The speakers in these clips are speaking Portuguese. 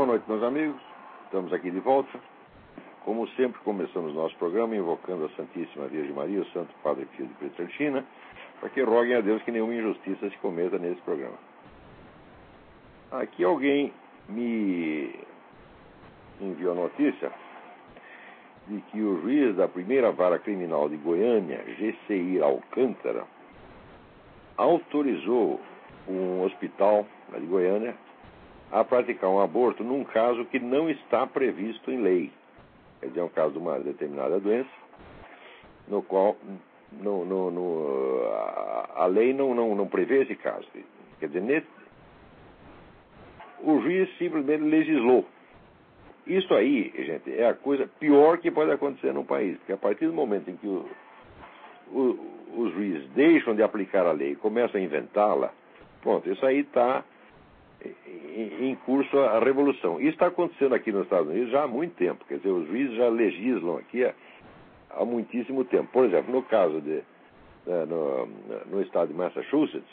Boa noite, meus amigos. Estamos aqui de volta. Como sempre, começamos nosso programa invocando a Santíssima Virgem Maria, o Santo Padre Pio de Pietrelcina, para que roguem a Deus que nenhuma injustiça se cometa nesse programa. Aqui alguém me enviou a notícia de que o juiz da primeira vara criminal de Goiânia, GCI Alcântara, autorizou um hospital de Goiânia a praticar um aborto num caso que não está previsto em lei. Quer dizer, é um caso de uma determinada doença, no qual a lei não prevê esse caso. Quer dizer, o juiz simplesmente legislou. Isso aí, gente, é a coisa pior que pode acontecer num país, porque a partir do momento em que os juízes deixam de aplicar a lei e começam a inventá-la, pronto, isso aí está em curso a revolução. Isso está acontecendo aqui nos Estados Unidos já há muito tempo. Quer dizer, os juízes já legislam aqui há muitíssimo tempo. Por exemplo, no caso no estado de Massachusetts,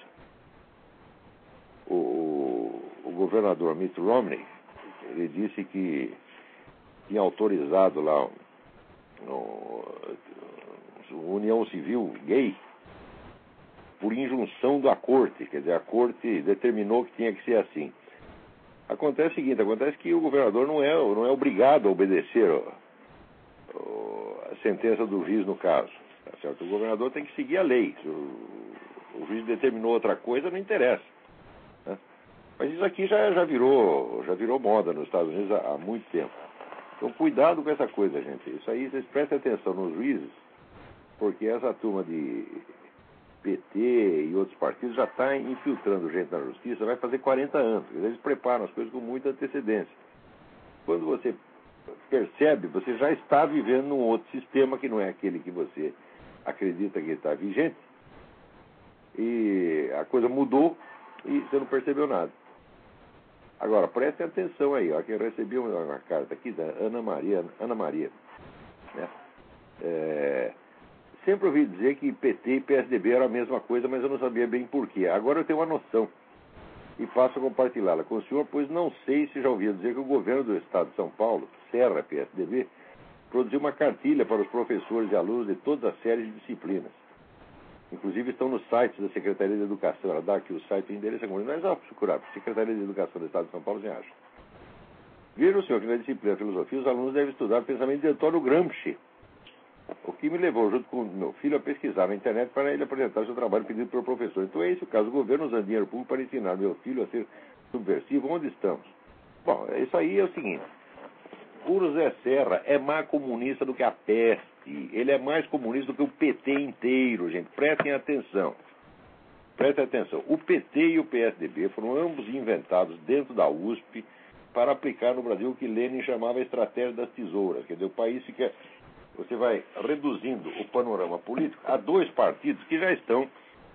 o governador Mitt Romney, ele disse que tinha autorizado lá união civil gay por injunção da corte. Quer dizer, a corte determinou que tinha que ser assim. Acontece o seguinte, acontece que o governador não é obrigado a obedecer a sentença do juiz no caso. Tá certo? O governador tem que seguir a lei. Se o juiz determinou outra coisa, não interessa. Né? Mas isso aqui já virou moda nos Estados Unidos há muito tempo. Então, cuidado com essa coisa, gente. Isso aí, vocês prestem atenção nos juízes, porque essa turma de PT e outros partidos já está infiltrando gente na justiça, vai fazer 40 anos. Eles preparam as coisas com muita antecedência. Quando você percebe, você já está vivendo num outro sistema que não é aquele que você acredita que está vigente, e a coisa mudou e você não percebeu nada. Agora, prestem atenção aí, ó, que eu recebi uma carta aqui da Ana Maria, né? Sempre ouvi dizer que PT e PSDB eram a mesma coisa, mas eu não sabia bem por quê. Agora eu tenho uma noção e passo a compartilhá-la com o senhor, pois não sei se já ouviu dizer que o governo do estado de São Paulo, Serra PSDB, produziu uma cartilha para os professores e alunos de todas as séries de disciplinas. Inclusive estão no site da Secretaria de Educação. Ela dá aqui o site, o endereço é mas é procurar, Secretaria de Educação do estado de São Paulo, você acha. Viram, senhor, que na disciplina de filosofia os alunos devem estudar o pensamento de Antônio Gramsci, o que me levou, junto com meu filho, a pesquisar na internet para ele apresentar seu trabalho pedido pelo professor. Então é esse o caso. O governo usando dinheiro público para ensinar meu filho a ser subversivo. Onde estamos? Bom, isso aí é o seguinte. O José Serra é mais comunista do que a peste. Ele é mais comunista do que o PT inteiro, gente. Prestem atenção. Prestem atenção. O PT e o PSDB foram ambos inventados dentro da USP para aplicar no Brasil o que Lenin chamava a estratégia das tesouras. Quer dizer, o país fica... Você vai reduzindo o panorama político a dois partidos que já estão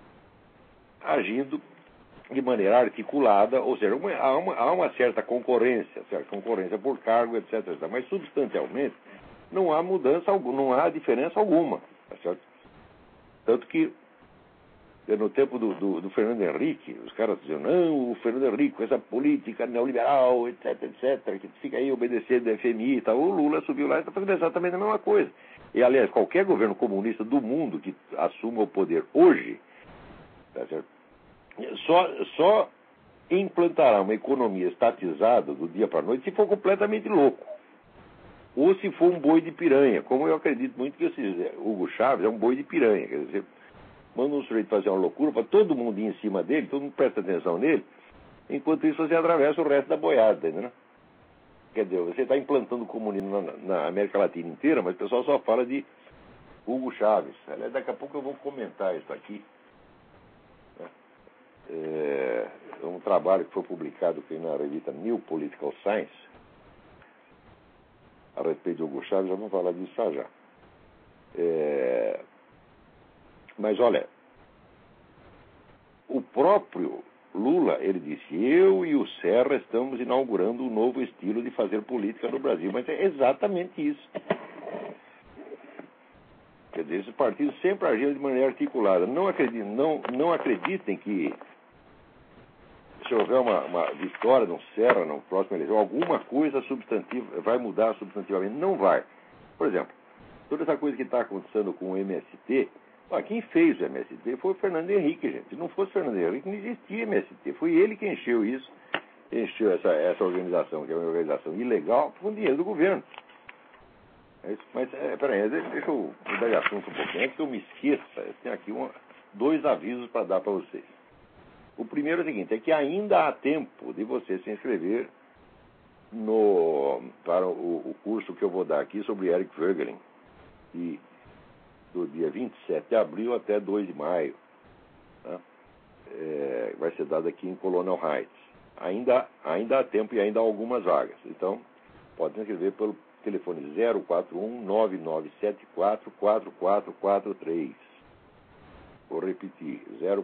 agindo de maneira articulada, ou seja, há uma certa concorrência por cargo, etc. Mas substancialmente não há mudança alguma, não há diferença alguma. Tá certo? Tanto que no tempo do Fernando Henrique, os caras diziam, não, o Fernando Henrique, essa política neoliberal, etc., que fica aí obedecendo a FMI e tal. O Lula subiu lá e está fazendo exatamente a mesma coisa. E, aliás, qualquer governo comunista do mundo que assuma o poder hoje, tá certo? Só implantará uma economia estatizada do dia para a noite se for completamente louco. Ou se for um boi de piranha, como eu acredito muito que esse Hugo Chávez é um boi de piranha, quer dizer... Manda um sujeito fazer uma loucura para todo mundo ir em cima dele, todo mundo presta atenção nele, enquanto isso você atravessa o resto da boiada, né? Quer dizer, você está implantando o comunismo na América Latina inteira, mas o pessoal só fala de Hugo Chávez. Aliás, daqui a pouco eu vou comentar isso aqui. É um trabalho que foi publicado aqui na revista New Political Science a respeito de Hugo Chávez, já vamos falar disso já. Mas olha, o próprio Lula, ele disse, eu e o Serra estamos inaugurando um novo estilo de fazer política no Brasil, mas é exatamente isso. Quer dizer, esses partidos sempre agiram de maneira articulada. Não acreditem que se houver uma vitória, não Serra, não próxima eleição, alguma coisa substantiva vai mudar substantivamente. Não vai. Por exemplo, toda essa coisa que está acontecendo com o MST, quem fez o MST foi o Fernando Henrique, gente. Se não fosse o Fernando Henrique, não existia MST. Foi ele que encheu essa organização, que é uma organização ilegal, com dinheiro do governo. Mas, peraí, deixa eu mudar de assunto um pouquinho, antes que eu me esqueça. Eu tenho aqui dois avisos para dar para vocês. O primeiro é o seguinte, é que ainda há tempo de você se inscrever para o curso que eu vou dar aqui sobre Eric Voegelin, e do dia 27 de abril até 2 de maio. Tá? Vai ser dado aqui em Colonial Heights. Ainda há tempo e ainda há algumas vagas. Então, pode se inscrever pelo telefone 041-9974-4443. Vou repetir,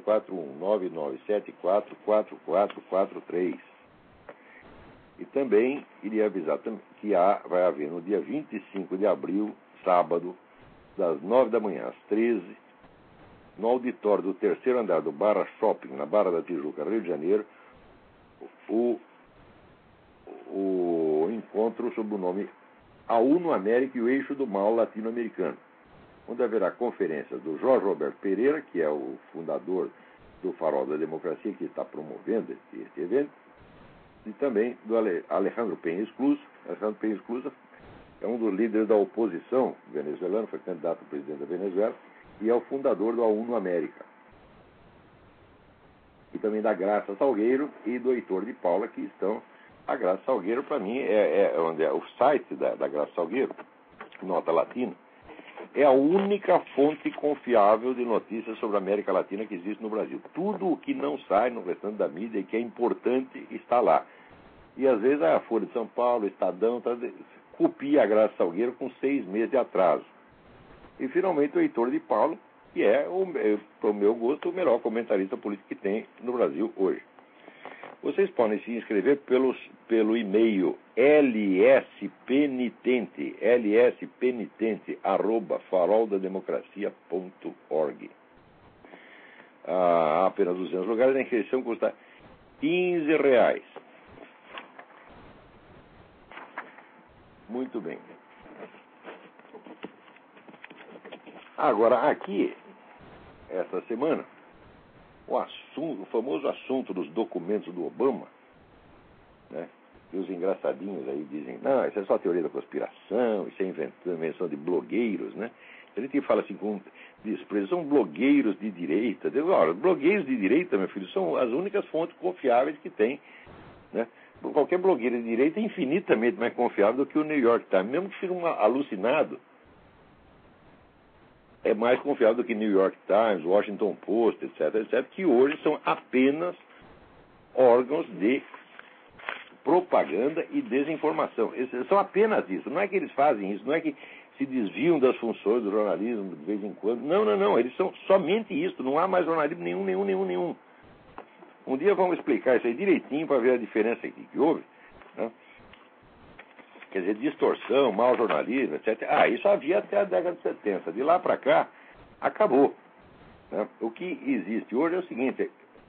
041-9974-4443. E também iria avisar que vai haver no dia 25 de abril, sábado, das 9 da manhã às 13, no auditório do terceiro andar do Barra Shopping, na Barra da Tijuca, Rio de Janeiro, o encontro sob o nome A UNO América e o Eixo do Mal Latino-Americano, onde haverá conferências do Jorge Roberto Pereira, que é o fundador do Farol da Democracia, que está promovendo este evento, e também do Alejandro Penha Esclusa. Alejandro Penha Esclusa é um dos líderes da oposição venezuelana, foi candidato a presidente da Venezuela, e é o fundador do UNO América. E também da Graça Salgueiro e do Heitor de Paula, que estão... A Graça Salgueiro, para mim, onde é o site da Graça Salgueiro, Nota Latina, é a única fonte confiável de notícias sobre a América Latina que existe no Brasil. Tudo o que não sai no restante da mídia e que é importante está lá. E às vezes a Folha de São Paulo, Estadão, copia a Graça Salgueiro com 6 meses de atraso. E finalmente o Heitor de Paulo, que é, para o meu gosto, o melhor comentarista político que tem no Brasil hoje. Vocês podem se inscrever pelo e-mail lspenitente@faroldademocracia.org. Há apenas 200 lugares, a inscrição custa R$15. Muito bem. Agora, aqui, essa semana, o famoso assunto dos documentos do Obama, né? E os engraçadinhos aí dizem, não, isso é só teoria da conspiração, isso é invenção de blogueiros, né? A gente fala assim com desprezo, são blogueiros de direita. Olha, blogueiros de direita, meu filho, são as únicas fontes confiáveis que tem, né? Qualquer blogueiro de direita é infinitamente mais confiável do que o New York Times, mesmo que seja um alucinado. É mais confiável do que New York Times, Washington Post, etc., que hoje são apenas órgãos de propaganda e desinformação. Eles são apenas isso. Não é que eles fazem isso, não é que se desviam das funções do jornalismo de vez em quando. Não. Eles são somente isso. Não há mais jornalismo nenhum. Um dia vamos explicar isso aí direitinho para ver a diferença que houve, né? Quer dizer, distorção, mau jornalismo, etc. Isso havia até a década de 70. De lá para cá, acabou, né? O que existe hoje é o seguinte,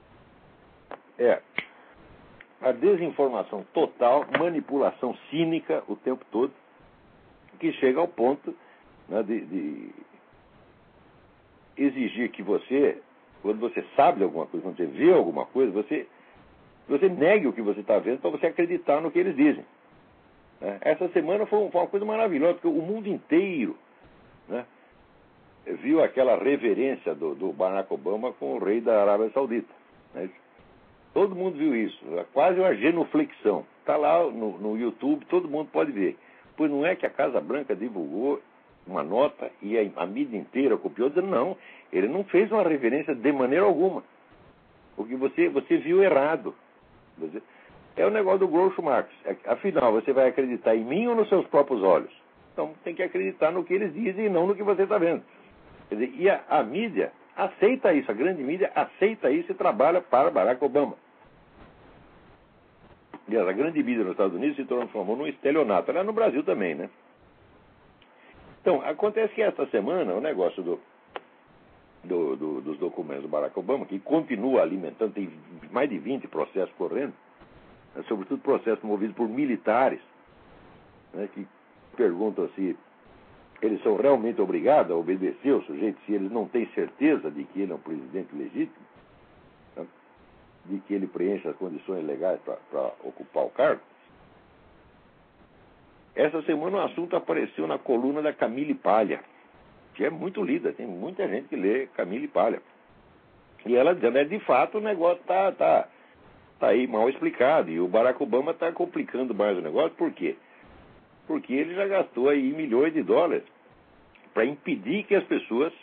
a desinformação total, manipulação cínica o tempo todo, que chega ao ponto, né, de exigir que você, quando você sabe de alguma coisa, quando você vê alguma coisa, você negue o que você está vendo para você acreditar no que eles dizem. Essa semana foi uma coisa maravilhosa, porque o mundo inteiro, né, viu aquela reverência do Barack Obama com o rei da Arábia Saudita, né? Todo mundo viu isso, quase uma genuflexão. Está lá no YouTube, todo mundo pode ver. Pois não é que a Casa Branca divulgou uma nota e a mídia inteira copiou, dizendo não, ele não fez uma reverência de maneira alguma. Porque você viu errado. É o negócio do Groucho Marx. Afinal, você vai acreditar em mim ou nos seus próprios olhos? Então, tem que acreditar no que eles dizem e não no que você está vendo. Quer dizer, e a mídia aceita isso, a grande mídia aceita isso e trabalha para Barack Obama. E a grande mídia nos Estados Unidos se transformou num estelionato. Aliás, no Brasil também, né? Então, acontece que esta semana o negócio dos documentos do Barack Obama, que continua alimentando, tem mais de 20 processos correndo, né, sobretudo processos movidos por militares, né, que perguntam se eles são realmente obrigados a obedecer o sujeito, se eles não têm certeza de que ele é um presidente legítimo, né, de que ele preenche as condições legais para ocupar o cargo. Essa semana o assunto apareceu na coluna da Camille Paglia, que é muito lida, tem muita gente que lê Camille Paglia. E ela dizendo, de fato o negócio tá aí mal explicado, e o Barack Obama está complicando mais o negócio. Por quê? Porque ele já gastou aí milhões de dólares para impedir que as pessoas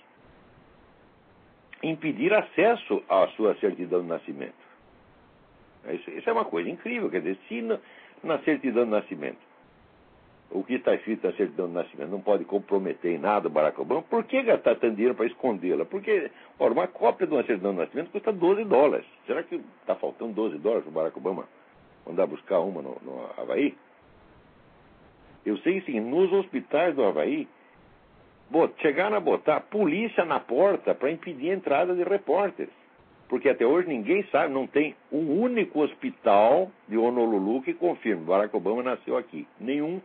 impedir acesso à sua certidão de nascimento. Isso é uma coisa incrível, quer dizer, se na certidão de nascimento o que está escrito na certidão de nascimento não pode comprometer em nada o Barack Obama, por que gastar tanto dinheiro para escondê-la? Porque, ora, uma cópia de uma certidão de nascimento custa $12. Será que está faltando $12 para o Barack Obama mandar buscar uma no Havaí? Eu sei, sim, nos hospitais do Havaí, chegaram a botar polícia na porta para impedir a entrada de repórteres. Porque até hoje ninguém sabe, não tem um único hospital de Honolulu que confirme Barack Obama nasceu aqui. Nenhum.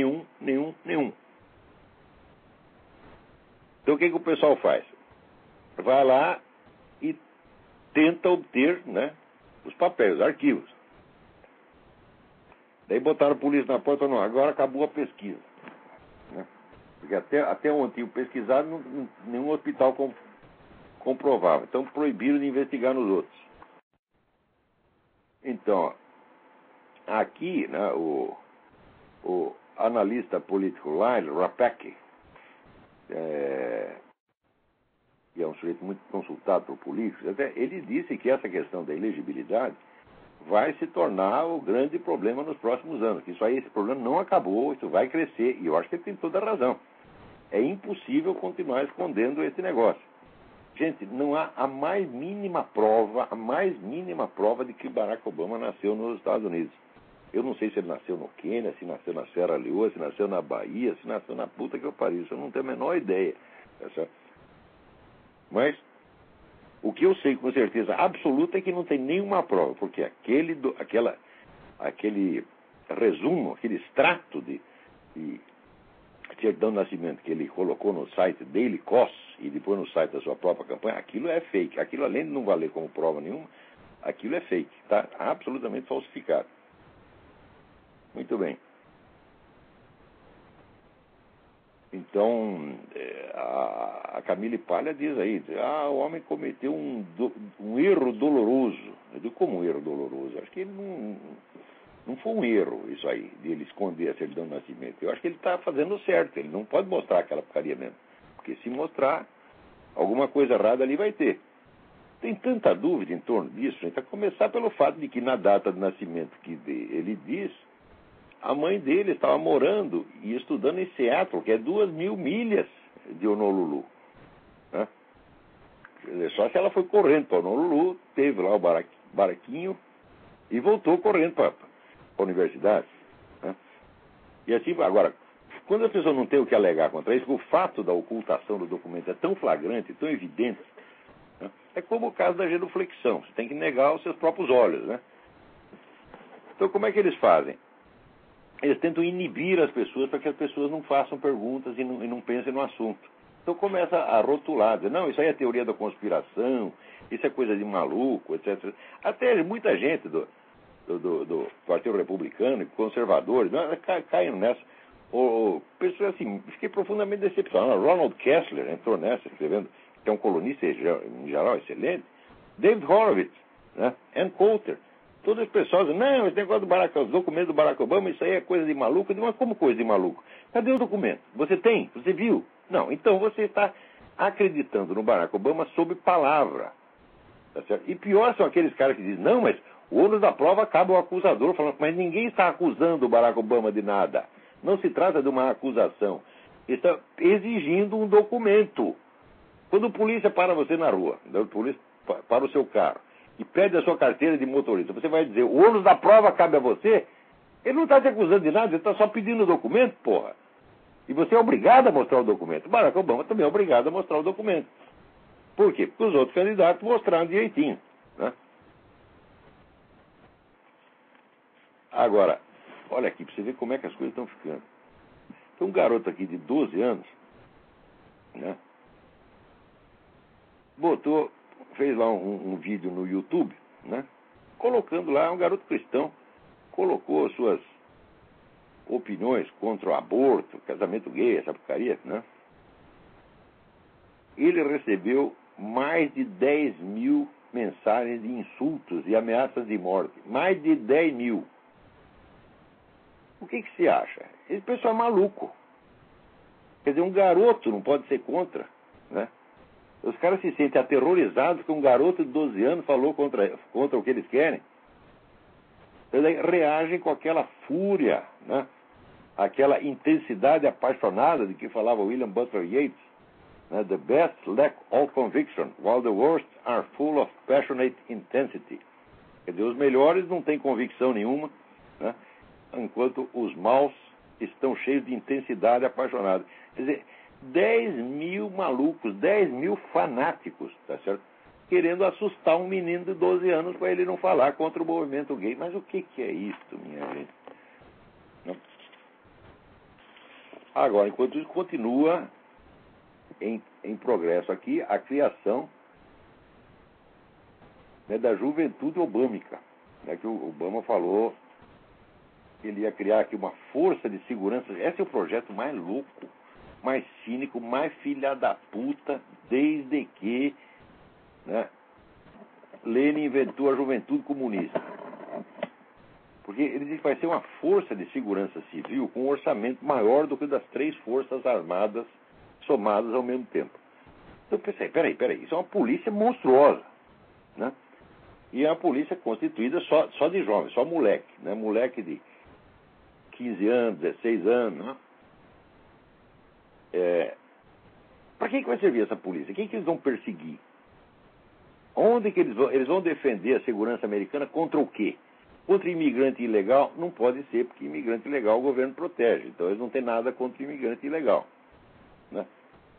Então o que o pessoal faz? Vai lá e tenta obter, né, os papéis, os arquivos. Daí botaram a polícia na porta, não, agora acabou a pesquisa. Né? Porque até ontem o pesquisado, nenhum hospital comprovava. Então proibiram de investigar nos outros. Então, aqui, né, o analista político Lyle Rapacki, que é um sujeito muito consultado por políticos, até ele disse que essa questão da elegibilidade vai se tornar o grande problema nos próximos anos. Que esse problema não acabou, isso vai crescer, e eu acho que ele tem toda a razão. É impossível continuar escondendo esse negócio. Gente, não há a mais mínima prova de que Barack Obama nasceu nos Estados Unidos. Eu não sei se ele nasceu no Quênia, se nasceu na Serra Leoa, se nasceu na Bahia, se nasceu na puta que eu pariu. Isso eu não tenho a menor ideia. Tá certo? Mas o que eu sei com certeza absoluta é que não tem nenhuma prova, porque aquele resumo, aquele extrato de certidão de nascimento que ele colocou no site Daily Kos e depois no site da sua própria campanha, aquilo é fake. Aquilo, além de não valer como prova nenhuma, aquilo é fake. Está absolutamente falsificado. Muito bem. Então, a Camille Paglia diz aí, o homem cometeu um erro doloroso. Eu digo, como um erro doloroso? Acho que ele não foi um erro isso aí, de ele esconder a certidão de nascimento. Eu acho que ele está fazendo certo, ele não pode mostrar aquela porcaria mesmo. Porque se mostrar, alguma coisa errada ali vai ter. Tem tanta dúvida em torno disso, gente, a começar pelo fato de que na data de nascimento que ele diz, a mãe dele estava morando e estudando em Seattle, que é 2.000 milhas de Honolulu. Né? Só se ela foi correndo para Honolulu, teve lá o baraquinho e voltou correndo para a universidade. Né? E assim, agora, quando a pessoa não tem o que alegar contra isso, o fato da ocultação do documento é tão flagrante, tão evidente, né? É como o caso da genuflexão. Você tem que negar os seus próprios olhos. Né? Então, como é que eles fazem? Eles tentam inibir as pessoas para que as pessoas não façam perguntas e não pensem no assunto. Então começa a rotular, dizer, não, isso aí é teoria da conspiração, isso é coisa de maluco, etc. Até muita gente do Partido Republicano e conservadores caem nessa. Pessoas assim, fiquei profundamente decepcionado. Ronald Kessler entrou nessa, escrevendo, que é um colunista em geral excelente. David Horowitz, né? Ann Coulter. Todas as pessoas dizem, não, esse negócio os documentos do Barack Obama, isso aí é coisa de maluco. Eu digo, mas como coisa de maluco? Cadê o documento? Você tem? Você viu? Não, então você está acreditando no Barack Obama sob palavra. Tá certo? E pior são aqueles caras que dizem, não, mas o ônus da prova cabe ao acusador, falando, mas ninguém está acusando o Barack Obama de nada. Não se trata de uma acusação. Está exigindo um documento. Quando a polícia para você na rua, a polícia para o seu carro, e pede a sua carteira de motorista, você vai dizer, o ônus da prova cabe a você? Ele não está te acusando de nada, ele está só pedindo o documento, porra. E você é obrigado a mostrar o documento. Barack Obama também é obrigado a mostrar o documento. Por quê? Porque os outros candidatos mostraram direitinho, né? Agora, olha aqui, para você ver como é que as coisas estão ficando. Tem um garoto aqui de 12 anos, né? Fez lá um vídeo no YouTube, né? Colocando lá, um garoto cristão, colocou suas opiniões contra o aborto, casamento gay, essa porcaria, né? Ele recebeu mais de 10 mil mensagens de insultos e ameaças de morte. Mais de 10 mil. O que se acha? Esse pessoal é maluco. Quer dizer, um garoto não pode ser contra, né? Os caras se sentem aterrorizados que um garoto de 12 anos falou contra o que eles querem. Eles reagem com aquela fúria, né? Aquela intensidade apaixonada de que falava William Butler Yeats, né? The best lack all conviction, while the worst are full of passionate intensity. Quer dizer, os melhores não têm convicção nenhuma, né? Enquanto os maus estão cheios de intensidade apaixonada. Quer dizer, 10 mil malucos, 10 mil fanáticos, tá certo? Querendo assustar um menino de 12 anos para ele não falar contra o movimento gay. Mas o que é isso, minha gente? Não. Agora, enquanto isso, continua em progresso aqui a criação, né, da juventude obâmica, né, que o Obama falou que ele ia criar aqui uma força de segurança. Esse é o projeto mais louco, mais cínico, mais filha da puta, desde que, né, Lenin inventou a juventude comunista. Porque ele diz que vai ser uma força de segurança civil com um orçamento maior do que o das 3 forças armadas somadas ao mesmo tempo. Então eu pensei, peraí, isso é uma polícia monstruosa, né? E é uma polícia constituída só de jovens, só moleque, né? Moleque de 15 anos, 16 anos, né? Para que vai servir essa polícia? Quem que eles vão perseguir? Onde que eles vão defender a segurança americana contra o quê? Contra imigrante ilegal? Não pode ser, porque imigrante ilegal o governo protege. Então eles não têm nada contra imigrante ilegal, né?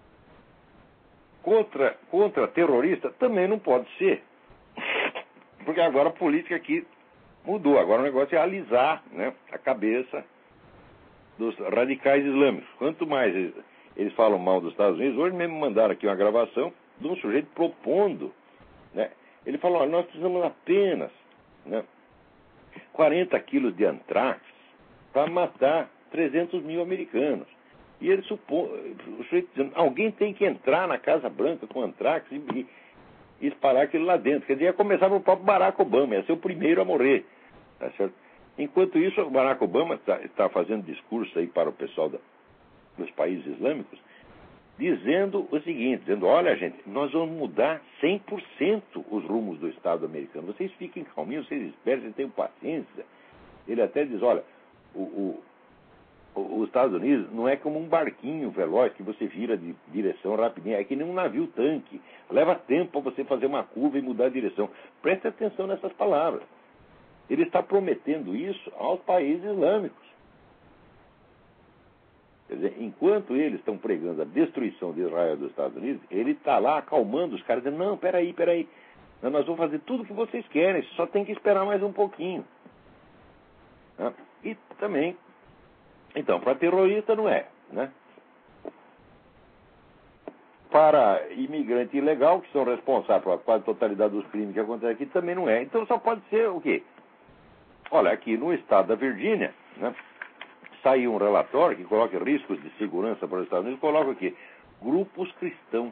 Contra terrorista? Também não pode ser. Porque agora a política aqui mudou. Agora o negócio é alisar, né, a cabeça dos radicais islâmicos. Quanto mais eles falam mal dos Estados Unidos, hoje mesmo mandaram aqui uma gravação de um sujeito propondo, né? Ele falou, nós precisamos apenas, né, 40 quilos de antrax para matar 300 mil americanos. E ele o sujeito dizendo, alguém tem que entrar na Casa Branca com antrax e espalhar aquilo lá dentro. Quer dizer, ia começar pelo próprio Barack Obama, ia ser o primeiro a morrer. Tá certo? Enquanto isso, o Barack Obama está fazendo discurso aí para o pessoal dos países islâmicos, dizendo o seguinte, dizendo, olha gente, nós vamos mudar 100% os rumos do Estado americano. Vocês fiquem calminhos, vocês esperem, vocês tenham paciência. Ele até diz, olha, os Estados Unidos não é como um barquinho veloz que você vira de direção rapidinho, é que nem um navio tanque. Leva tempo para você fazer uma curva e mudar a direção. Preste atenção nessas palavras. Ele está prometendo isso aos países islâmicos. Quer dizer, enquanto eles estão pregando a destruição de Israel e dos Estados Unidos, ele está lá acalmando os caras, dizendo, não, peraí, nós vamos fazer tudo o que vocês querem, só tem que esperar mais um pouquinho. E também, então, para terrorista não é, né? Para imigrante ilegal, que são responsáveis pela quase totalidade dos crimes que acontecem aqui, também não é. Então só pode ser o quê? Olha, aqui no estado da Virgínia, né, saiu um relatório que coloca riscos de segurança para os Estados Unidos, coloca aqui, grupos cristãos.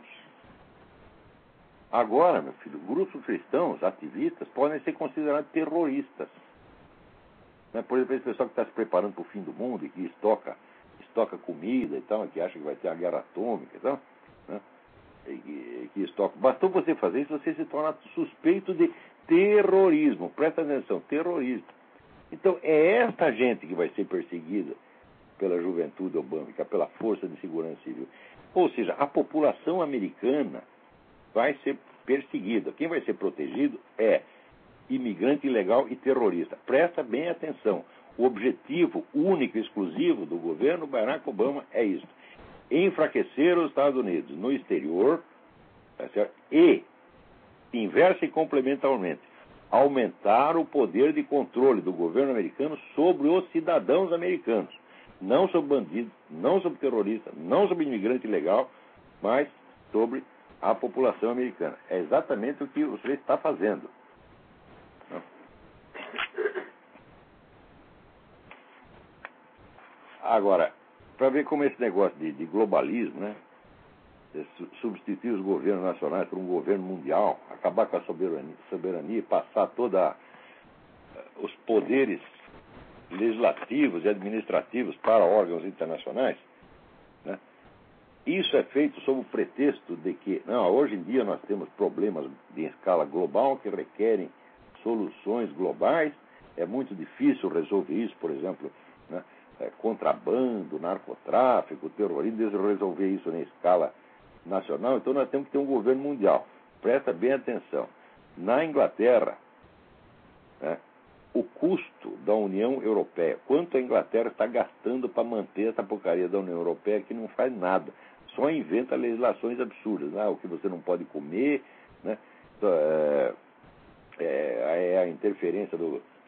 Agora, meu filho, grupos cristãos, ativistas, podem ser considerados terroristas. Né? Por exemplo, esse pessoal que está se preparando para o fim do mundo e que estoca comida e tal, que acha que vai ter a guerra atômica e tal, né? E que estoca. Bastou você fazer isso, você se torna suspeito de terrorismo. Presta atenção, terrorismo. Então, é esta gente que vai ser perseguida pela juventude obâmica, pela Força de Segurança Civil. Ou seja, a população americana vai ser perseguida. Quem vai ser protegido é imigrante ilegal e terrorista. Presta bem atenção. O objetivo único e exclusivo do governo Barack Obama é isso. Enfraquecer os Estados Unidos no exterior, tá certo? E, inversa e complementarmente, aumentar o poder de controle do governo americano sobre os cidadãos americanos. Não sobre bandidos, não sobre terroristas, não sobre imigrante ilegal, mas sobre a população americana. É exatamente o que o sujeito está fazendo. Agora, para ver como esse negócio de globalismo, né, substituir os governos nacionais por um governo mundial, acabar com a soberania e passar todos os poderes legislativos e administrativos para órgãos internacionais, né? Isso é feito sob o pretexto de que, não, hoje em dia nós temos problemas de escala global que requerem soluções globais, é muito difícil resolver isso, por exemplo, né, contrabando, narcotráfico, terrorismo, resolver isso na escala nacional, então nós temos que ter um governo mundial. Presta bem atenção. Na Inglaterra, né, o custo da União Europeia, quanto a Inglaterra está gastando para manter essa porcaria da União Europeia que não faz nada, só inventa legislações absurdas, né? O que você não pode comer, né? É a interferência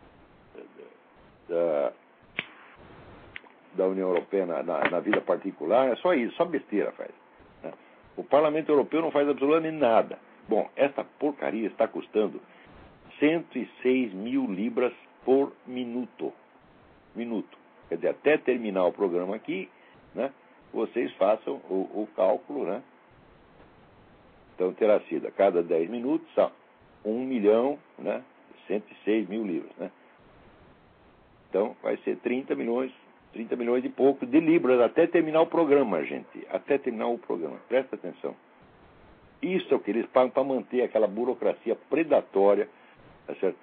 da União Europeia na vida particular, é só isso, só besteira faz, né? O Parlamento Europeu não faz absolutamente nada. Bom, essa porcaria está custando 106 mil libras por minuto. Quer dizer, até terminar o programa aqui, né, vocês façam o cálculo, né? Então terá sido a cada 10 minutos, 1 milhão, né, 106 mil libras, né? Então vai ser 30 milhões e pouco de libras até terminar o programa, gente. Até terminar o programa. Presta atenção. Isso é o que eles pagam para manter aquela burocracia predatória, tá certo?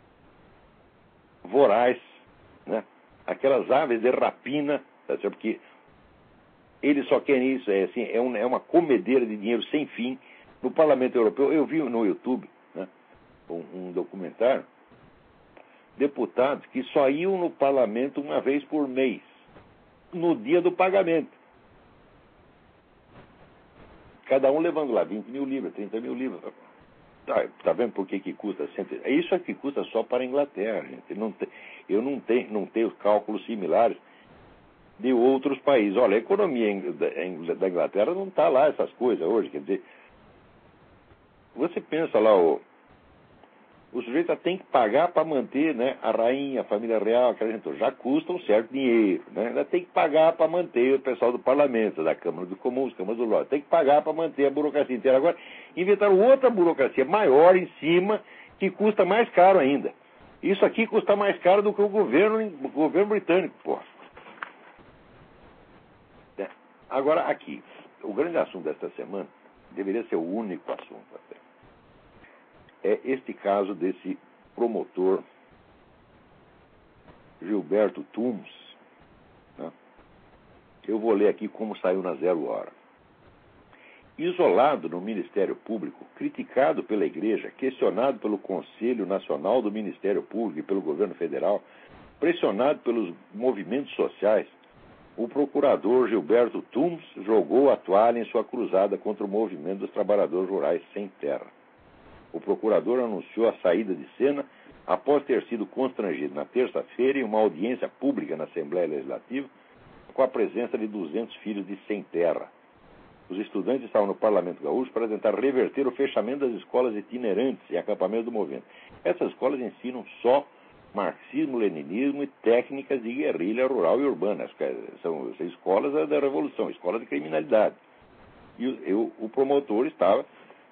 Voraz, né? Aquelas aves de rapina, tá certo? Porque eles só querem isso, é uma comedeira de dinheiro sem fim. No Parlamento Europeu, eu vi no YouTube, né, um documentário, deputados que só iam no parlamento uma vez por mês, no dia do pagamento. Cada um levando lá 20 mil libras, 30 mil libras. Tá vendo por que custa? Isso é que custa só para a Inglaterra, gente. Eu não tenho cálculos similares de outros países. Olha, a economia da Inglaterra não está lá essas coisas hoje. Quer dizer, você pensa lá, o sujeito tem que pagar para manter, né, a rainha, a família real, aquela gente, já custa um certo dinheiro, né? Ainda tem que pagar para manter o pessoal do parlamento, da Câmara dos Comuns, Câmara do Lorde, tem que pagar para manter a burocracia inteira. Agora, inventaram outra burocracia maior em cima, que custa mais caro ainda. Isso aqui custa mais caro do que o governo britânico, porra. Agora, aqui, o grande assunto desta semana deveria ser o único assunto até. É este caso desse promotor Gilberto Tums, né? Eu vou ler aqui como saiu na Zero Hora. Isolado no Ministério Público, criticado pela Igreja, questionado pelo Conselho Nacional do Ministério Público e pelo governo federal, pressionado pelos movimentos sociais, o procurador Gilberto Tums jogou a toalha em sua cruzada contra o movimento dos trabalhadores rurais sem terra. O procurador anunciou a saída de cena após ter sido constrangido na terça-feira em uma audiência pública na Assembleia Legislativa com a presença de 200 filhos de sem terra. Os estudantes estavam no Parlamento Gaúcho para tentar reverter o fechamento das escolas itinerantes e acampamento do movimento. Essas escolas ensinam só marxismo, leninismo e técnicas de guerrilha rural e urbana. São escolas da revolução, escolas de criminalidade. E o promotor estava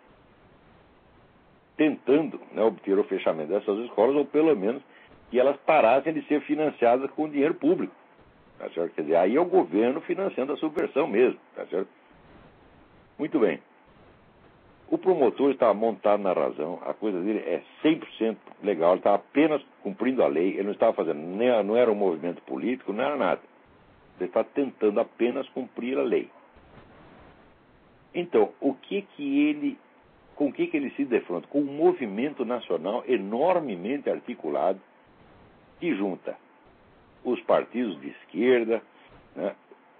tentando, né, obter o fechamento dessas escolas, ou pelo menos que elas parassem de ser financiadas com dinheiro público. Tá certo? Quer dizer, aí é o governo financiando a subversão mesmo. Tá certo? Muito bem. O promotor estava montado na razão, a coisa dele é 100% legal, ele estava apenas cumprindo a lei, ele não estava fazendo, não era um movimento político, não era nada. Ele estava tentando apenas cumprir a lei. Então, com o que ele se defronta? Com um movimento nacional enormemente articulado que junta os partidos de esquerda, né,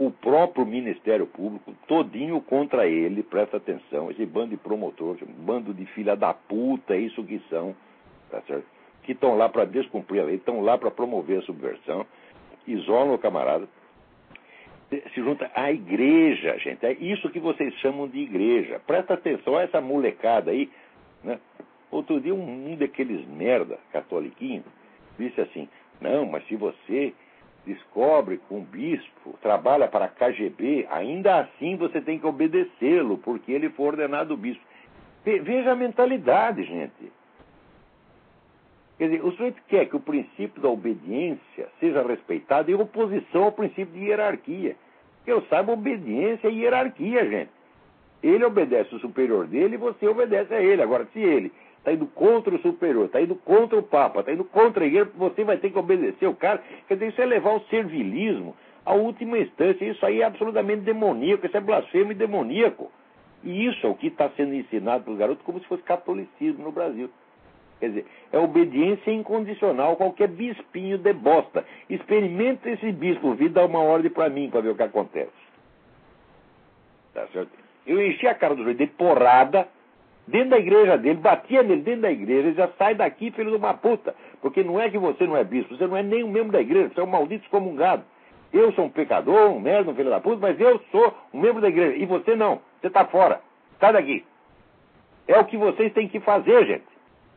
o próprio Ministério Público, todinho contra ele, presta atenção, esse bando de promotores, um bando de filha da puta, isso que são, tá certo? Que estão lá para descumprir a lei, estão lá para promover a subversão, isolam o camarada, se junta à igreja, gente. É isso que vocês chamam de igreja. Presta atenção a essa molecada aí, né? Outro dia um daqueles merda catoliquinhos disse assim, não, mas se você descobre que um bispo trabalha para a KGB, ainda assim você tem que obedecê-lo, porque ele foi ordenado bispo. Veja a mentalidade, gente. Quer dizer, o sujeito quer que o princípio da obediência seja respeitado em oposição ao princípio de hierarquia. Que eu saiba, obediência é hierarquia, gente. Ele obedece o superior dele e você obedece a ele. Agora, se ele está indo contra o superior, está indo contra o Papa, está indo contra a igreja, você vai ter que obedecer o cara. Quer dizer, isso é levar o servilismo à última instância. Isso aí é absolutamente demoníaco, isso é blasfemo e demoníaco. E isso é o que está sendo ensinado para os garotos como se fosse catolicismo no Brasil. Quer dizer, é obediência incondicional, qualquer bispinho de bosta. Experimenta esse bispo, vir dar uma ordem para mim, para ver o que acontece. Tá certo? Eu enchi a cara do sujeito de porrada, dentro da igreja dele, batia nele dentro da igreja, ele já sai daqui, filho de uma puta. Porque não é que você não é bispo, você não é nem um membro da igreja, você é um maldito excomungado. Eu sou um pecador, um merda, um filho da puta, mas eu sou um membro da igreja. E você não, você está fora. Sai daqui. É o que vocês têm que fazer, gente.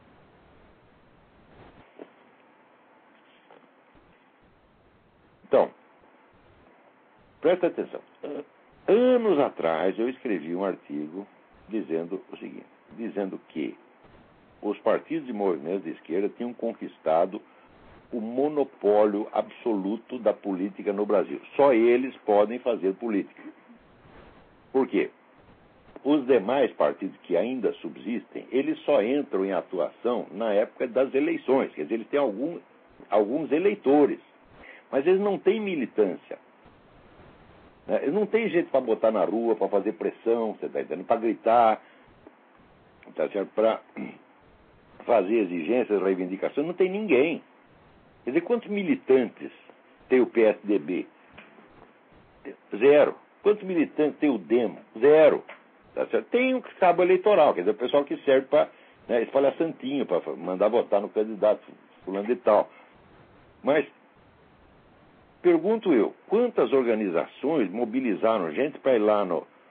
Então, presta atenção. Anos atrás eu escrevi um artigo dizendo o seguinte, dizendo que os partidos de movimentos de esquerda tinham conquistado o monopólio absoluto da política no Brasil. Só eles podem fazer política. Por quê? Os demais partidos que ainda subsistem, eles só entram em atuação na época das eleições. Quer dizer, eles têm alguns eleitores. Mas eles não têm militância. Eles não têm jeito para botar na rua, para fazer pressão, você está entendendo? Para gritar, tá certo? Para fazer exigências, reivindicações, não tem ninguém. Quer dizer, quantos militantes tem o PSDB? Zero. Quantos militantes tem o Demo? Zero. Tá certo? Tem um cabo eleitoral, quer dizer, o pessoal que serve para espalhar santinho, para mandar votar no candidato fulano de tal. Mas pergunto eu, quantas organizações mobilizaram gente para ir lá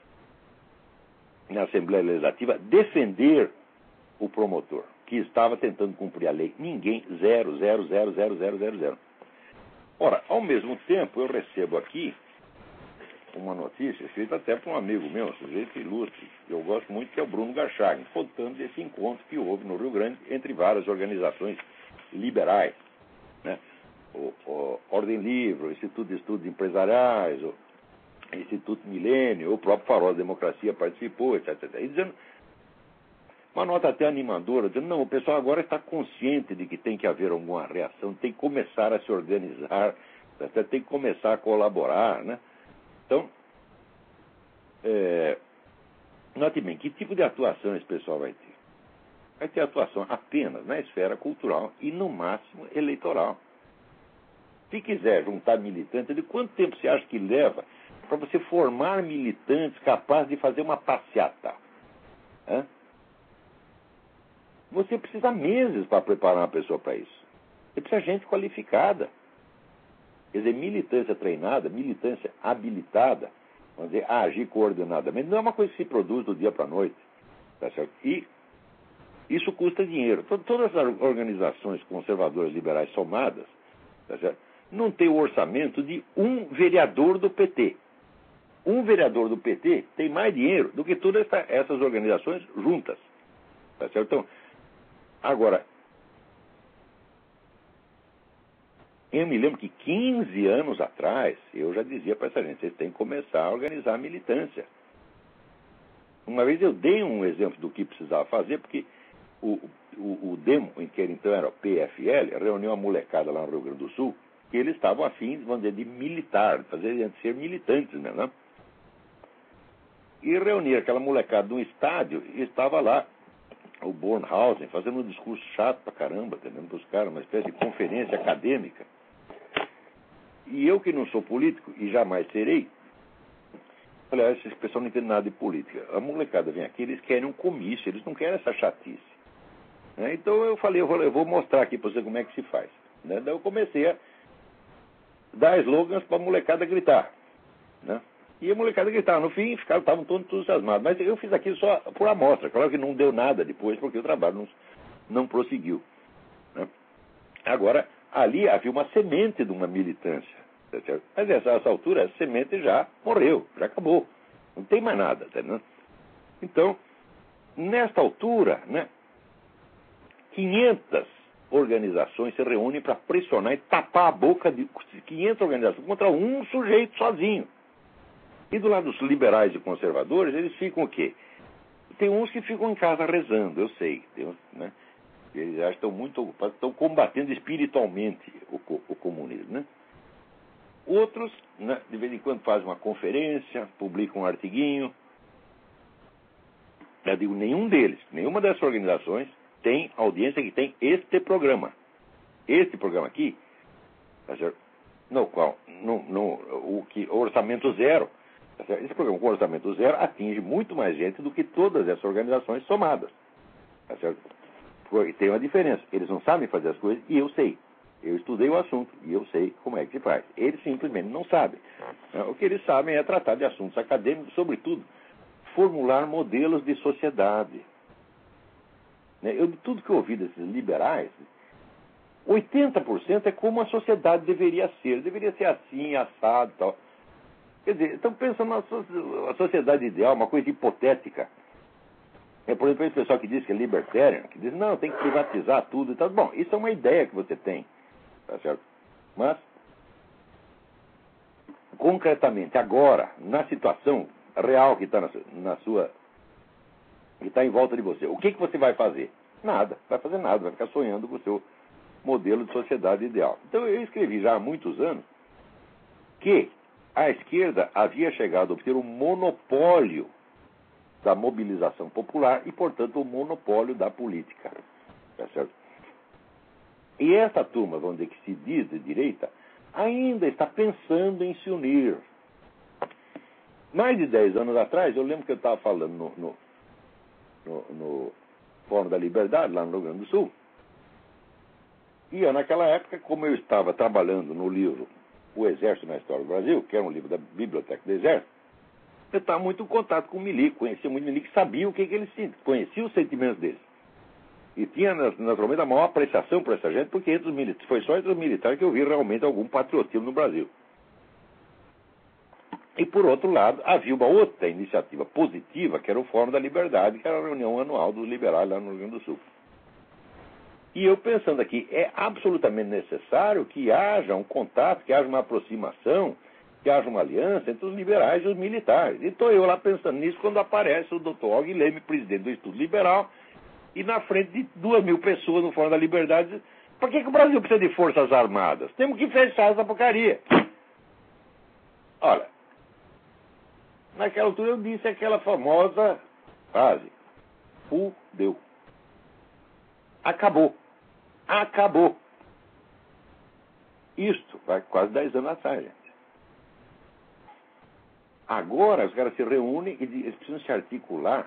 na Assembleia Legislativa defender o promotor, que estava tentando cumprir a lei? Ninguém. Zero, zero, zero, zero, zero, zero, zero. Ora, ao mesmo tempo, eu recebo aqui uma notícia feita até por um amigo meu, um sujeito ilustre, que eu gosto muito, que é o Bruno Garchagen, contando desse encontro que houve no Rio Grande entre várias organizações liberais, né? O Ordem Livre, o Instituto de Estudos Empresariais, o Instituto Milênio, o próprio Farol da Democracia participou, etc, etc. E dizendo, uma nota até animadora, dizendo, não, o pessoal agora está consciente de que tem que haver alguma reação, tem que começar a se organizar, tem que começar a colaborar, né? Então, note bem, que tipo de atuação esse pessoal vai ter? Vai ter atuação apenas na esfera cultural e, no máximo, eleitoral. Se quiser juntar militantes, de quanto tempo você acha que leva para você formar militantes capazes de fazer uma passeata? Hã? Você precisa meses para preparar uma pessoa para isso. Você precisa de gente qualificada. Quer dizer, militância treinada, militância habilitada, vamos dizer, a agir coordenadamente, não é uma coisa que se produz do dia para a noite. Tá certo? E isso custa dinheiro. Todas as organizações conservadoras liberais somadas, tá certo? Não tem o orçamento de um vereador do PT. Um vereador do PT tem mais dinheiro do que todas essas organizações juntas. Tá certo? Então, agora, eu me lembro que 15 anos atrás, eu já dizia para essa gente, vocês têm que começar a organizar a militância. Uma vez eu dei um exemplo do que precisava fazer, porque o Demo, em que então era o PFL, reuniu uma molecada lá no Rio Grande do Sul, que eles estavam afim, vamos dizer, de militar, de ser militantes mesmo, né? E reunir aquela molecada num estádio, e estava lá o Bornhausen fazendo um discurso chato pra caramba, entendendo, para os caras, uma espécie de conferência acadêmica. E eu, que não sou político e jamais serei, Aliás, esse pessoal não entende nada de política. A molecada vem aqui, eles querem um comício, eles não querem essa chatice. Né? Então eu falei, eu vou mostrar aqui para você como é que se faz. Né? Daí eu comecei a dar slogans para a molecada gritar. Né? E a molecada gritava. No fim, estavam todos entusiasmados. Mas eu fiz aquilo só por amostra. Claro que não deu nada depois, porque o trabalho não prosseguiu. Né? Agora, ali havia uma semente de uma militância. Tá certo? Mas essa altura, a semente já morreu, já acabou. Não tem mais nada. Tá, né? Então, nesta altura, né, 500 organizações se reúnem para pressionar e tapar a boca de 500 organizações contra um sujeito sozinho. E do lado dos liberais e conservadores, eles ficam o quê? Tem uns que ficam em casa rezando, eu sei. Tem uns, né? Eles já estão muito ocupados, estão combatendo espiritualmente o comunismo. Né? Outros, né, de vez em quando, fazem uma conferência, publicam um artiguinho. Eu digo, nenhum deles, nenhuma dessas organizações tem audiência que tem este programa. Este programa aqui, no qual, o orçamento zero, esse programa com orçamento zero atinge muito mais gente do que todas essas organizações somadas. Tá certo? Porque tem uma diferença. Eles não sabem fazer as coisas e eu sei. Eu estudei o assunto e eu sei como é que se faz. Eles simplesmente não sabem. O que eles sabem é tratar de assuntos acadêmicos, sobretudo, formular modelos de sociedade. Tudo que eu ouvi desses liberais, 80% é como a sociedade deveria ser. Deveria ser assim, assado e tal. Quer dizer, estão pensando na sociedade ideal, uma coisa hipotética. Por exemplo, esse pessoal que diz que é libertarian, que diz, não, tem que privatizar tudo e tal. Bom, isso é uma ideia que você tem, tá certo? Mas, concretamente, agora, na situação real que está que está em volta de você, o que você vai fazer? Nada, vai fazer nada, vai ficar sonhando com o seu modelo de sociedade ideal. Então, eu escrevi já há muitos anos que a esquerda havia chegado a obter um monopólio da mobilização popular e, portanto, o monopólio da política. Tá certo? E essa turma, vamos dizer, que se diz de direita, ainda está pensando em se unir. Mais de 10 anos atrás, eu lembro que eu estava falando no Fórum da Liberdade, lá no Rio Grande do Sul, e eu, naquela época, como eu estava trabalhando no livro O Exército na História do Brasil, que era um livro da Biblioteca do Exército, eu estava muito em contato com o milico, conhecia muito o milico, sabia o que eles sentiam, conhecia os sentimentos deles. E tinha, naturalmente, a maior apreciação por essa gente, porque foi só entre os militares que eu vi realmente algum patriotismo no Brasil. E, por outro lado, havia uma outra iniciativa positiva, que era o Fórum da Liberdade, que era a reunião anual dos liberais lá no Rio Grande do Sul. E eu pensando aqui, é absolutamente necessário que haja um contato, que haja uma aproximação, que haja uma aliança entre os liberais e os militares. E estou eu lá pensando nisso quando aparece o Dr. Og Leme, presidente do Instituto Liberal, e na frente de 2.000 pessoas no Fórum da Liberdade, diz, por que o Brasil precisa de forças armadas? Temos que fechar essa porcaria. Olha, naquela altura eu disse aquela famosa frase, fudeu. Acabou. Acabou. Isto vai quase 10 anos atrás, gente. Agora os caras se reúnem e eles precisam se articular.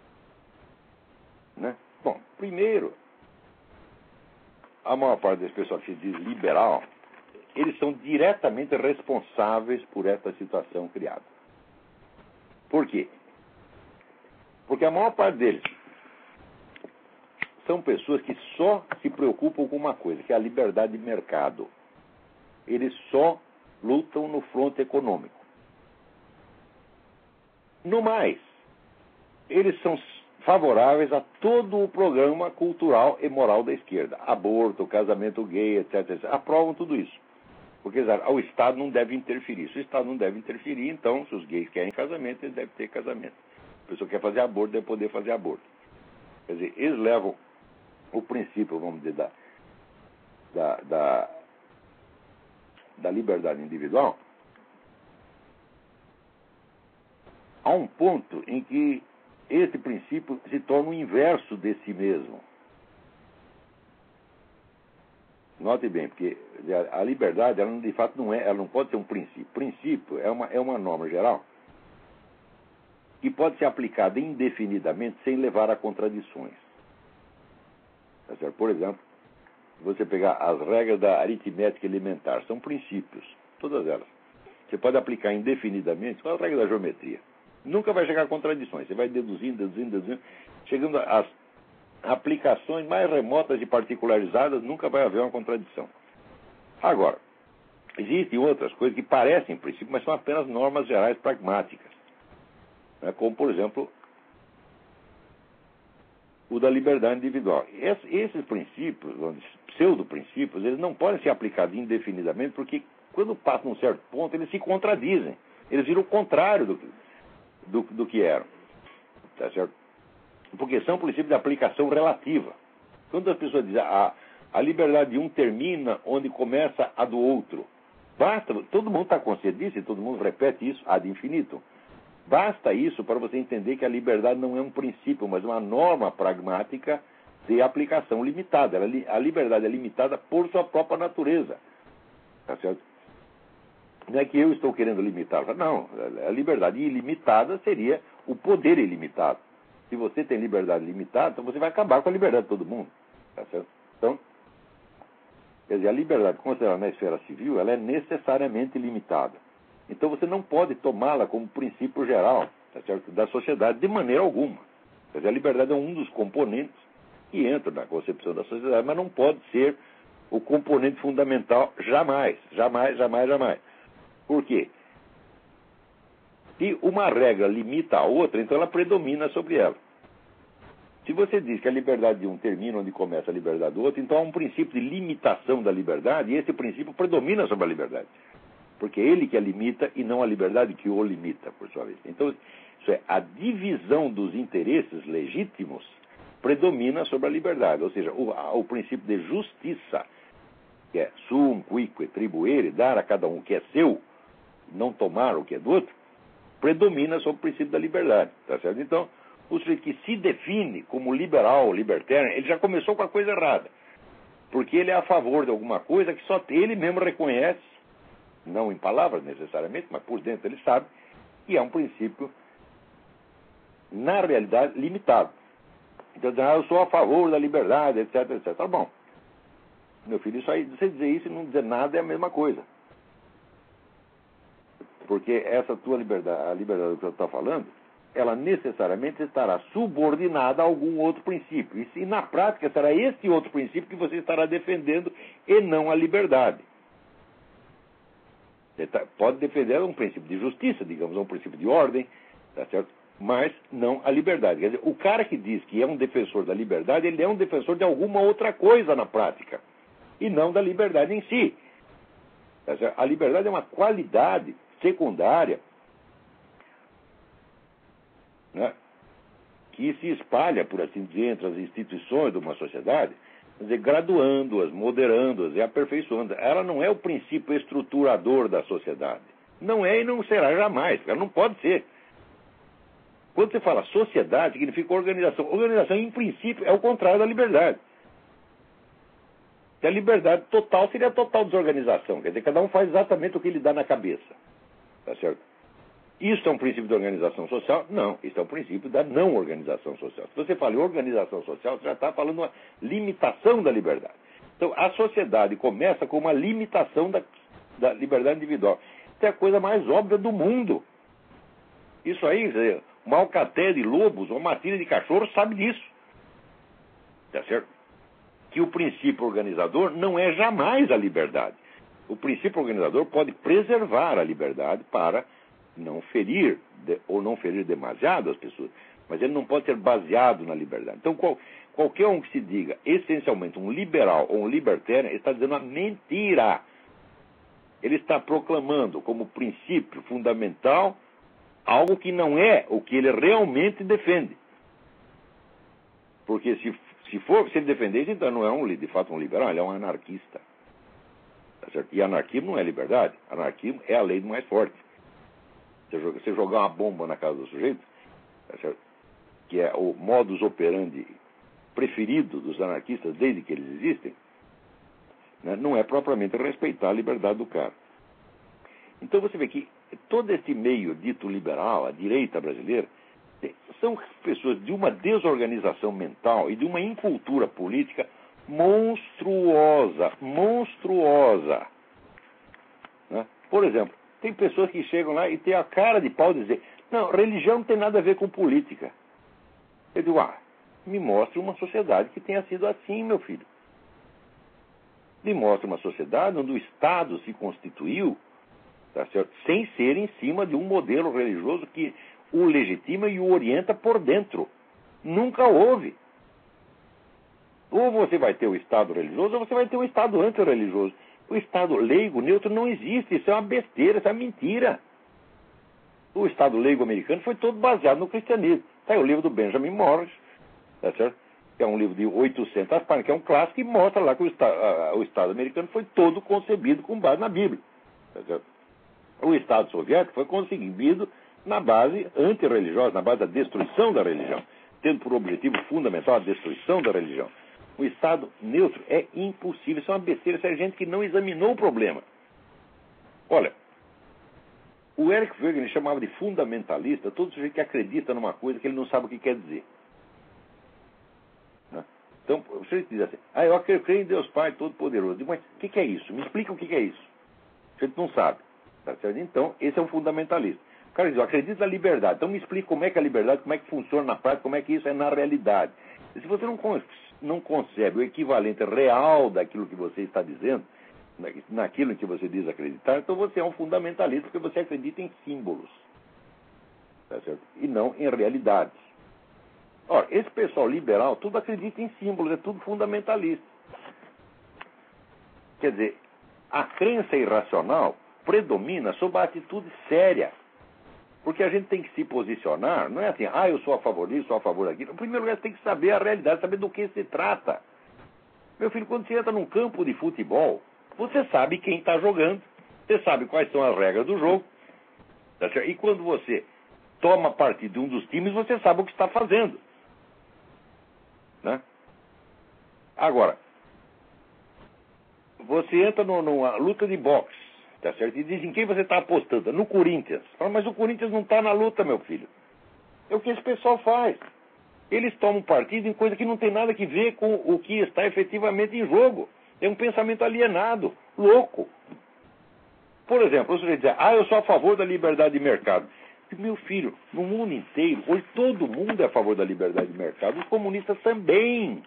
Né? Bom, primeiro, a maior parte das pessoas que se diz liberal, eles são diretamente responsáveis por essa situação criada. Por quê? Porque a maior parte deles são pessoas que só se preocupam com uma coisa, que é a liberdade de mercado. Eles só lutam no fronte econômico. No mais, eles são favoráveis a todo o programa cultural e moral da esquerda. Aborto, casamento gay, etc, etc. Aprovam tudo isso. Porque o Estado não deve interferir. Se o Estado não deve interferir, então, se os gays querem casamento, eles devem ter casamento. Se a pessoa quer fazer aborto, deve poder fazer aborto. Quer dizer, eles levam o princípio, vamos dizer, da liberdade individual a um ponto em que esse princípio se torna o inverso de si mesmo. Note bem, porque a liberdade, ela de fato não é, ela não pode ser um princípio. Princípio é uma norma geral que pode ser aplicada indefinidamente sem levar a contradições. Tá certo? Por exemplo, você pegar as regras da aritmética elementar, são princípios, todas elas. Você pode aplicar indefinidamente com as regras da geometria. Nunca vai chegar a contradições. Você vai deduzindo, chegando às aplicações mais remotas e particularizadas, nunca vai haver uma contradição. Agora, existem outras coisas que parecem princípios, mas são apenas normas gerais pragmáticas. Né? Como, por exemplo, o da liberdade individual. Esses princípios, pseudo-princípios, eles não podem ser aplicados indefinidamente, porque quando passam um certo ponto, eles se contradizem. Eles viram o contrário do que eram. Tá certo? Porque são princípios de aplicação relativa. Quando as pessoas dizem a liberdade de um termina onde começa a do outro, basta, todo mundo está consciente disso e todo mundo repete isso ad infinitum. Basta isso para você entender que a liberdade não é um princípio, mas uma norma pragmática de aplicação limitada. A liberdade é limitada por sua própria natureza. Tá certo? Não é que eu estou querendo limitá-la. Não, a liberdade ilimitada seria o poder ilimitado. Se você tem liberdade limitada, então você vai acabar com a liberdade de todo mundo. Tá certo? Então, quer dizer, a liberdade considerada na esfera civil, ela é necessariamente limitada. Então você não pode tomá-la como princípio geral, tá certo, da sociedade de maneira alguma. Quer dizer, a liberdade é um dos componentes que entra na concepção da sociedade, mas não pode ser o componente fundamental jamais. Por quê? Se uma regra limita a outra, então ela predomina sobre ela. Se você diz que a liberdade de um termina onde começa a liberdade do outro, então há um princípio de limitação da liberdade, e esse princípio predomina sobre a liberdade. Porque é ele que a limita e não a liberdade que o limita, por sua vez. Então, isso é, a divisão dos interesses legítimos predomina sobre a liberdade. Ou seja, o princípio de justiça, que é sum cuique tribuere, dar a cada um o que é seu, não tomar o que é do outro, predomina sobre o princípio da liberdade. Tá certo? Então, o sujeito que se define como liberal, libertário, ele já começou com a coisa errada. Porque ele é a favor de alguma coisa que só ele mesmo reconhece, não em palavras necessariamente, mas por dentro ele sabe, que é um princípio, na realidade, limitado. Então, eu sou a favor da liberdade, etc, etc. Tá bom. Meu filho, isso aí, você dizer isso e não dizer nada é a mesma coisa. Porque essa tua liberdade, a liberdade que você está falando, ela necessariamente estará subordinada a algum outro princípio. E na prática será esse outro princípio que você estará defendendo e não a liberdade. Você pode defender um princípio de justiça, digamos, um princípio de ordem, tá certo? Mas não a liberdade. Quer dizer, o cara que diz que é um defensor da liberdade, ele é um defensor de alguma outra coisa na prática, e não da liberdade em si. Tá certo? A liberdade é uma qualidade secundária, né, que se espalha, por assim dizer, entre as instituições de uma sociedade, quer dizer, graduando-as, moderando-as e aperfeiçoando. Ela não é o princípio estruturador da sociedade. Não é e não será jamais. Ela não pode ser. Quando você fala sociedade, significa organização. Organização, em princípio, é o contrário da liberdade. A liberdade total seria a total desorganização. Quer dizer, cada um faz exatamente o que lhe dá na cabeça. Tá certo? Isso é um princípio de organização social? Não, isso é um princípio da não organização social. Se você fala em organização social, você já está falando uma limitação da liberdade. Então, a sociedade começa com uma limitação da liberdade individual. Isso é a coisa mais óbvia do mundo. Isso aí, uma alcateia de lobos ou uma matilha de cachorro sabe disso. Tá certo? Que o princípio organizador não é jamais a liberdade. O princípio organizador pode preservar a liberdade para não ferir, ou não ferir demasiado as pessoas, mas ele não pode ser baseado na liberdade. Então, qualquer um que se diga essencialmente um liberal ou um libertário está dizendo uma mentira. Ele está proclamando como princípio fundamental algo que não é o que ele realmente defende. Porque se ele defender isso, então não é de fato um liberal, ele é um anarquista. Tá certo? E anarquismo não é liberdade. Anarquismo é a lei do mais forte. Você jogar uma bomba na casa do sujeito, tá certo? Que é o modus operandi preferido dos anarquistas desde que eles existem, né? Não é propriamente respeitar a liberdade do cara. Então você vê que todo esse meio dito liberal, a direita brasileira, São pessoas de uma desorganização mental e de uma incultura política monstruosa, monstruosa. Né? Por exemplo, tem pessoas que chegam lá e têm a cara de pau de dizer: não, religião não tem nada a ver com política. Eu digo: me mostre uma sociedade que tenha sido assim, meu filho. Me mostre uma sociedade onde o Estado se constituiu, tá certo, sem ser em cima de um modelo religioso que o legitima e o orienta por dentro. Nunca houve. Ou você vai ter o Estado religioso, ou você vai ter o Estado antirreligioso. O Estado leigo, neutro, não existe. Isso é uma besteira, isso é uma mentira. O Estado leigo americano foi todo baseado no cristianismo. Está aí o livro do Benjamin Morris, tá certo? Que é um livro de 800 páginas, que é um clássico, e mostra lá que o Estado americano foi todo concebido com base na Bíblia. Tá certo? O Estado soviético foi concebido na base antirreligiosa, na base da destruição da religião, tendo por objetivo fundamental a destruição da religião. O Estado neutro é impossível, isso é uma besteira, isso é gente que não examinou o problema. Olha, o Eric Wegener chamava de fundamentalista todo sujeito que acredita numa coisa que ele não sabe o que quer dizer. Então, você diz assim: eu creio em Deus Pai Todo-Poderoso. Mas o que é isso? Me explica o que é isso. A gente não sabe. Tá certo? Então, esse é um fundamentalista. O cara diz: eu acredito na liberdade. Então, me explica como é que é a liberdade, como é que funciona na prática, como é que isso é na realidade. E se você não concebe o equivalente real daquilo que você está dizendo, naquilo em que você diz acreditar, então você é um fundamentalista, porque você acredita em símbolos. Tá certo? E não em realidades. Ora, esse pessoal liberal, tudo acredita em símbolos, é tudo fundamentalista. Quer dizer, a crença irracional predomina sobre a atitude séria. Porque a gente tem que se posicionar, não é assim: eu sou a favor disso, sou a favor daquilo. Em primeiro lugar, você tem que saber a realidade, saber do que se trata. Meu filho, quando você entra num campo de futebol, você sabe quem está jogando, você sabe quais são as regras do jogo. Tá certo? E quando você toma partido de um dos times, você sabe o que está fazendo. Né? Agora, você entra numa luta de boxe, tá certo? E diz: em quem você está apostando? No Corinthians. Fala: mas o Corinthians não está na luta, meu filho. É o que esse pessoal faz. Eles tomam partido em coisa que não tem nada a ver com o que está efetivamente em jogo. É um pensamento alienado, louco. Por exemplo, o sujeito diz: eu sou a favor da liberdade de mercado. Meu filho, no mundo inteiro, hoje todo mundo é a favor da liberdade de mercado, os comunistas também.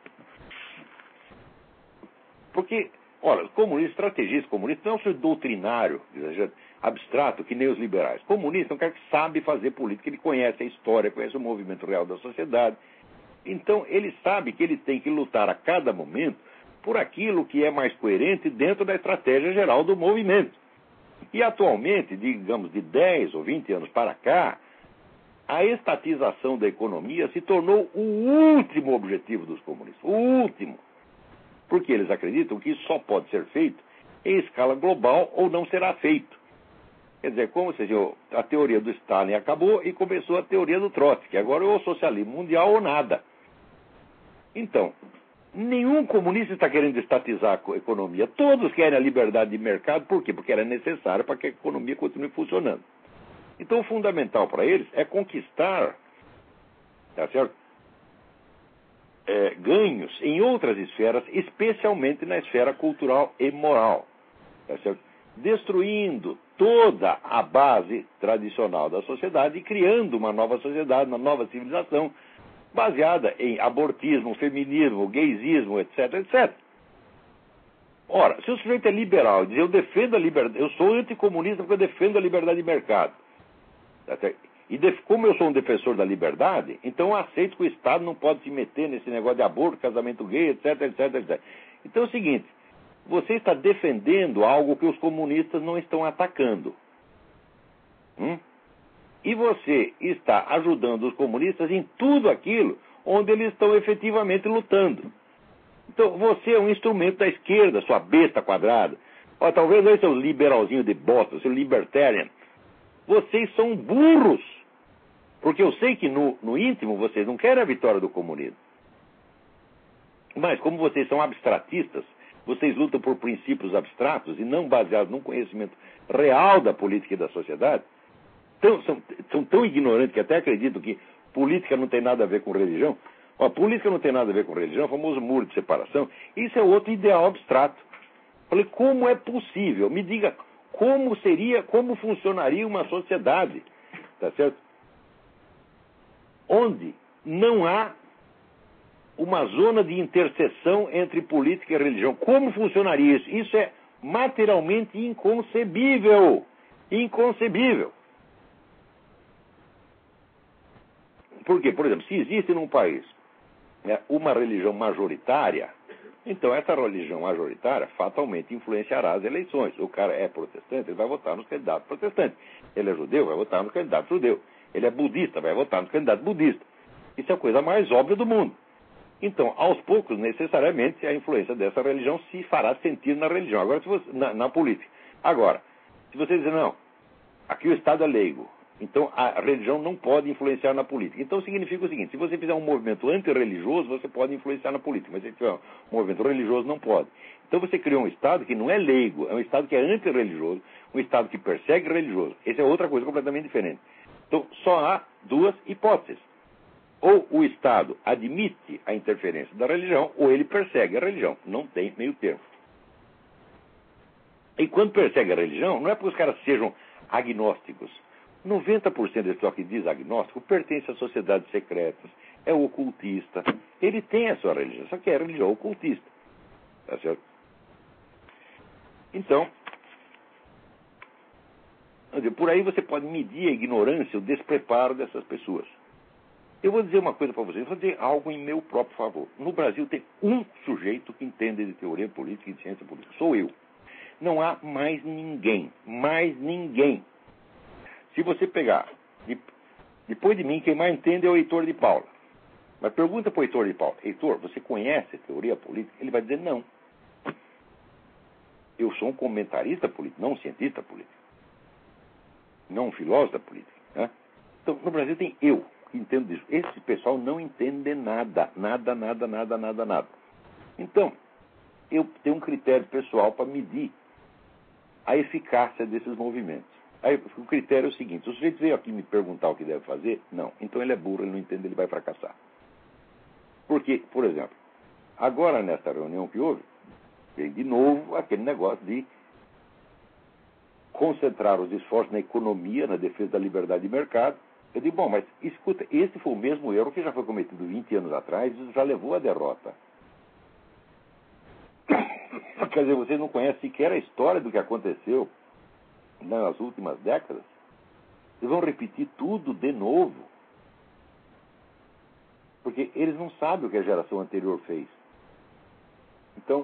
Porque, olha, comunista, estrategista comunista não é um sujeito doutrinário, abstrato, que nem os liberais. Comunista é um cara que sabe fazer política, ele conhece a história, conhece o movimento real da sociedade. Então, ele sabe que ele tem que lutar a cada momento por aquilo que é mais coerente dentro da estratégia geral do movimento. E atualmente, digamos, de 10 ou 20 anos para cá, a estatização da economia se tornou o último objetivo dos comunistas. O último. Porque eles acreditam que isso só pode ser feito em escala global ou não será feito. Quer dizer, como se diz, a teoria do Stalin acabou e começou a teoria do Trotsky. Agora é o socialismo mundial ou nada. Então, nenhum comunista está querendo estatizar a economia. Todos querem a liberdade de mercado. Por quê? Porque ela é necessária para que a economia continue funcionando. Então, o fundamental para eles é conquistar, tá certo? Ganhos em outras esferas, especialmente na esfera cultural e moral. Tá certo? Destruindo toda a base tradicional da sociedade e criando uma nova sociedade, uma nova civilização, baseada em abortismo, feminismo, gaysismo, etc, etc. Ora, se o sujeito é liberal e diz: eu defendo a liberdade, eu sou anticomunista porque eu defendo a liberdade de mercado. E como eu sou um defensor da liberdade, então eu aceito que o Estado não pode se meter nesse negócio de aborto, casamento gay, etc, etc, etc. Então é o seguinte: você está defendendo algo que os comunistas não estão atacando. E você está ajudando os comunistas em tudo aquilo onde eles estão efetivamente lutando. Então, você é um instrumento da esquerda, sua besta quadrada. Talvez aí seu liberalzinho de bosta, seu libertarian. Vocês são burros. Porque eu sei que no íntimo vocês não querem a vitória do comunismo. Mas como vocês são abstratistas, vocês lutam por princípios abstratos e não baseados num conhecimento real da política e da sociedade, são tão ignorantes que até acreditam que política não tem nada a ver com religião. A política não tem nada a ver com religião, o famoso muro de separação. Isso é outro ideal abstrato. Falei, como é possível? Me diga como funcionaria uma sociedade, tá certo? Onde não há uma zona de interseção entre política e religião. Como funcionaria isso? Isso é materialmente inconcebível. Inconcebível. Por quê? Por exemplo, se existe num país uma religião majoritária, então essa religião majoritária fatalmente influenciará as eleições. O cara é protestante, ele vai votar nos candidatos protestantes. Ele é judeu, vai votar nos candidatos judeus. Ele é budista, vai votar nos candidatos budistas. Isso é a coisa mais óbvia do mundo. Então, aos poucos, necessariamente, a influência dessa religião se fará sentir na religião. Agora, se você, na política. Agora, se você dizer, não, aqui o Estado é leigo, então a religião não pode influenciar na política. Então significa o seguinte, se você fizer um movimento antirreligioso, você pode influenciar na política, mas se tiver um movimento religioso, não pode. Então você criou um Estado que não é leigo, é um Estado que é antirreligioso, um Estado que persegue religioso. Essa é outra coisa completamente diferente. Então só há duas hipóteses. Ou o Estado admite a interferência da religião, ou ele persegue a religião. Não tem meio termo. E quando persegue a religião, não é porque os caras sejam agnósticos. 90% desse pessoal que diz agnóstico pertence a sociedades secretas, é ocultista. Ele tem a sua religião, só que é religião ocultista. Tá certo? Então, por aí você pode medir a ignorância, o despreparo dessas pessoas. Eu vou dizer uma coisa para vocês, vou dizer algo em meu próprio favor. No Brasil tem um sujeito que entende de teoria política e de ciência política. Sou eu. Não há mais ninguém. Mais ninguém. Se você pegar, depois de mim, quem mais entende é o Heitor de Paula. Mas pergunta para o Heitor de Paula, Heitor, você conhece teoria política? Ele vai dizer não. Eu sou um comentarista político, não um cientista político. Não um filósofo político. Né? Então, no Brasil tem eu que entendo disso. Esse pessoal não entende nada. Nada, nada, nada, nada, nada. Então, eu tenho um critério pessoal para medir a eficácia desses movimentos. Aí, o critério é o seguinte, se o sujeito veio aqui me perguntar o que deve fazer, não. Então ele é burro, ele não entende, ele vai fracassar. Porque, por exemplo, agora nesta reunião que houve, veio de novo aquele negócio de concentrar os esforços na economia, na defesa da liberdade de mercado. Eu digo, bom, mas escuta, esse foi o mesmo erro que já foi cometido 20 anos atrás e já levou à derrota. Quer dizer, vocês não conhecem sequer a história do que aconteceu nas últimas décadas. Eles vão repetir tudo de novo. Porque eles não sabem o que a geração anterior fez. Então,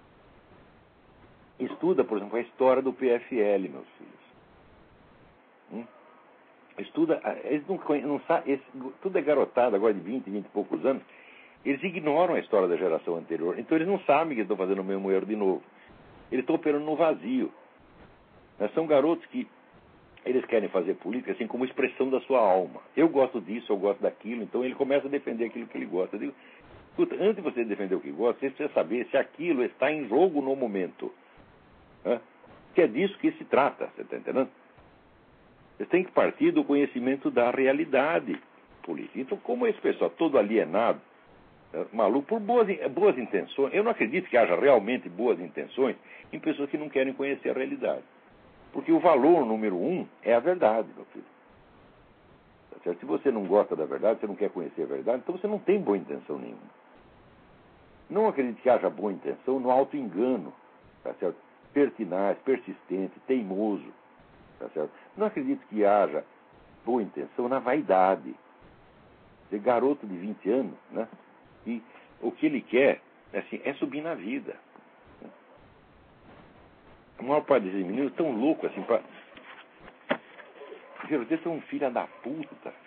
estuda, por exemplo, a história do PFL, meus filhos. Estuda, eles não sabem, tudo é garotada agora de 20 e poucos anos. Eles ignoram a história da geração anterior. Então eles não sabem que estão fazendo o mesmo erro de novo. Eles estão operando no vazio. São garotos que eles querem fazer política assim como expressão da sua alma. Eu gosto disso, eu gosto daquilo. Então ele começa a defender aquilo que ele gosta. Eu digo, escuta, antes de você defender o que gosta, você precisa saber se aquilo está em jogo no momento. Que é disso que se trata, você está entendendo? Você tem que partir do conhecimento da realidade política. Então, como esse pessoal todo alienado, maluco, por boas intenções, eu não acredito que haja realmente boas intenções em pessoas que não querem conhecer a realidade. Porque o valor número 1 é a verdade, meu filho. Tá certo? Se você não gosta da verdade, você não quer conhecer a verdade, então você não tem boa intenção nenhuma. Não acredite que haja boa intenção no auto-engano, tá certo? Pertinaz, persistente, teimoso. Tá certo? Não acredito que haja boa intenção na vaidade. Esse garoto de 20 anos, né? E o que ele quer é subir na vida. A maior parte desses meninos estão loucos assim para. Você é um filho da puta.